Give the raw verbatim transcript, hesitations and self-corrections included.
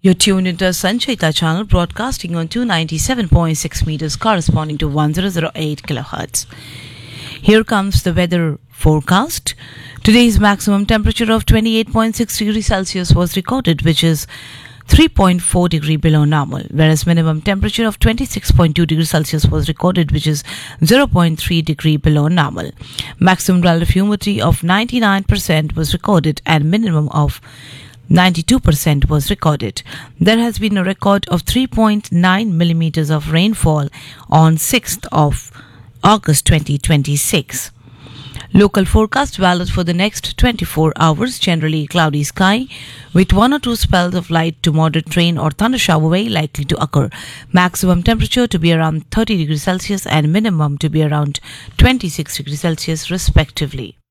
You're tuned into Sanchita channel broadcasting on two ninety-seven point six meters corresponding to one thousand eight kilohertz. Here comes the weather forecast. Today's maximum temperature of twenty-eight point six degrees Celsius was recorded, which is three point four degree below normal, whereas minimum temperature of twenty-six point two degrees Celsius was recorded, which is zero point three degree below normal. Maximum relative humidity of ninety-nine percent was recorded and minimum of ninety-two percent was recorded. There has been a record of three point nine millimeters of rainfall on sixth of August twenty twenty-six. Local forecast valid for the next twenty-four hours: generally cloudy sky with one or two spells of light to moderate rain or thunder shower likely to occur. Maximum temperature to be around thirty degrees Celsius and minimum to be around twenty-six degrees Celsius respectively.